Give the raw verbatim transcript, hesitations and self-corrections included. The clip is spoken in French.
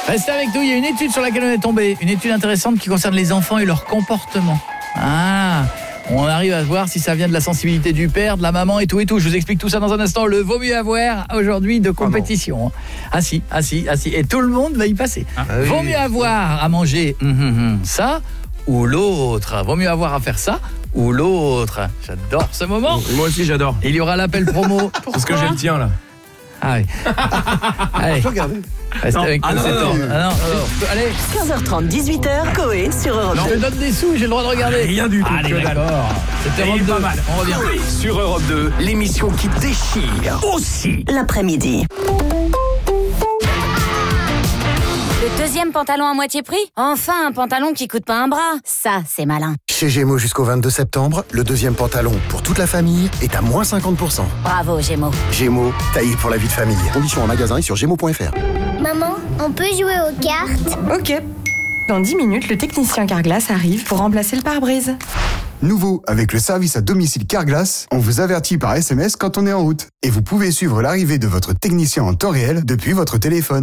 Restez avec nous, il y a une étude sur laquelle on est tombé. Une étude intéressante qui concerne les enfants et leur comportement. Ah, on arrive à voir si ça vient de la sensibilité du père, de la maman et tout et tout. Je vous explique tout ça dans un instant. Le vaut mieux avoir aujourd'hui de compétition. Ah si, ah si, ah si. Et tout le monde va y passer. Ah, oui. Vaut mieux avoir à manger hum, hum, hum, ça ou l'autre. Vaut mieux avoir à faire ça ou l'autre. J'adore ce moment. Moi aussi j'adore. Il y aura l'appel promo. Parce que j'ai le tien là. Ah oui. Allez. Je peux regarder. Restez Non. avec Ah nous, non, c'est non, temps. non. Ah non, alors, allez. quinze heures trente, dix-huit heures, Coé sur Europe Je deux. te donne des sous, j'ai le droit de regarder. Rien du tout. Allez, que dalle. d'accord. C'était Et Europe il est deux. pas mal. On revient. Sur Europe deux, l'émission qui déchire aussi. L'après-midi. Le deuxième pantalon à moitié prix ? Enfin, un pantalon qui coûte pas un bras. Ça, c'est malin. Chez Gémeaux jusqu'au vingt-deux septembre, le deuxième pantalon pour toute la famille est à moins cinquante pour cent. Bravo, Gémeaux. Gémeaux, taillé pour la vie de famille. Conditions en magasin et sur gémeaux point f r. Maman, on peut jouer aux cartes? Ok. Dans dix minutes, le technicien Carglass arrive pour remplacer le pare-brise. Nouveau, avec le service à domicile Carglass, on vous avertit par S M S quand on est en route. Et vous pouvez suivre l'arrivée de votre technicien en temps réel depuis votre téléphone.